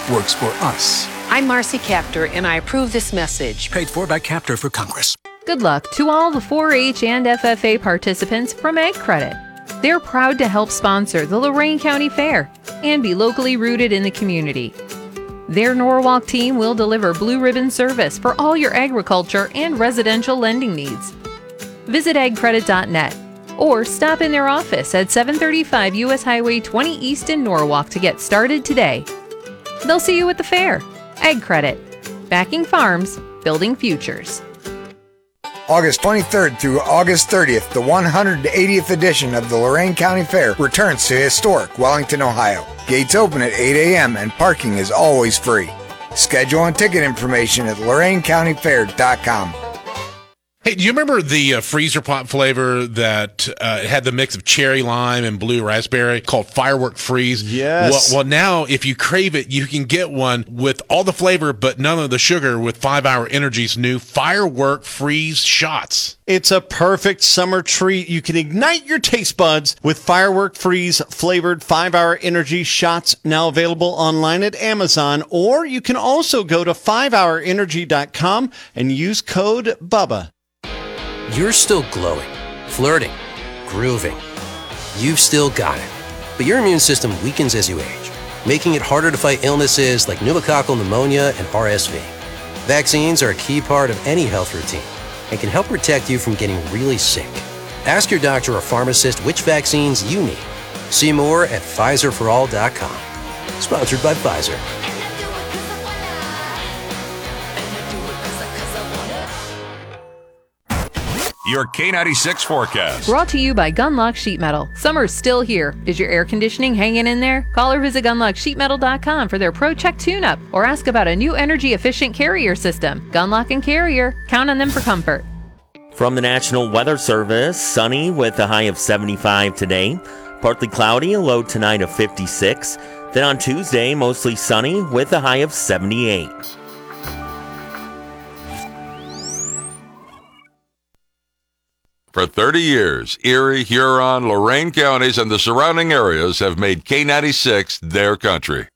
works for us. I'm Marcy Kaptur, and I approve this message. Paid for by Kaptur for Congress. Good luck to all the 4-H and FFA participants from Ag Credit. They're proud to help sponsor the Lorain County Fair and be locally rooted in the community. Their Norwalk team will deliver blue ribbon service for all your agriculture and residential lending needs. Visit agcredit.net or stop in their office at 735 U.S. Highway 20 East in Norwalk to get started today. They'll see you at the fair. Ag Credit. Backing farms, building futures. August 23rd through August 30th, the 180th edition of the Lorain County Fair returns to historic Wellington, Ohio. Gates open at 8 a.m. and parking is always free. Schedule and ticket information at LorainCountyFair.com. Hey, do you remember the freezer pop flavor that had the mix of cherry lime and blue raspberry called Firework Freeze? Yes. Well, now if you crave it, you can get one with all the flavor but none of the sugar with 5 Hour Energy's new Firework Freeze shots. It's a perfect summer treat. You can ignite your taste buds with Firework Freeze flavored 5 Hour Energy shots, now available online at Amazon, or you can also go to 5hourenergy.com and use code BUBBA. You're still glowing, flirting, grooving. You've still got it. But your immune system weakens as you age, making it harder to fight illnesses like pneumococcal pneumonia and RSV. Vaccines are a key part of any health routine and can help protect you from getting really sick. Ask your doctor or pharmacist which vaccines you need. See more at PfizerForAll.com. Sponsored by Pfizer. Your K96 forecast. Brought to you by Gunlock Sheet Metal. Summer's still here. Is your air conditioning hanging in there? Call or visit GunlockSheetMetal.com for their Pro Check tune-up or ask about a new energy-efficient carrier system. Gunlock and Carrier. Count on them for comfort. From the National Weather Service, sunny with a high of 75 today. Partly cloudy, a low tonight of 56. Then on Tuesday, mostly sunny with a high of 78. For 30 years, Erie, Huron, Lorain counties, and the surrounding areas have made K96 their country.